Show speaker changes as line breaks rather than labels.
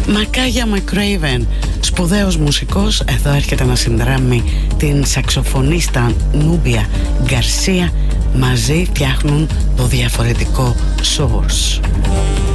Μακάγια McRaven, σπουδαίος μουσικός, εδώ έρχεται να συνδράμει την σαξοφωνίστα Νούμπια Γκαρσία. Μαζί φτιάχνουν το διαφορετικό Source.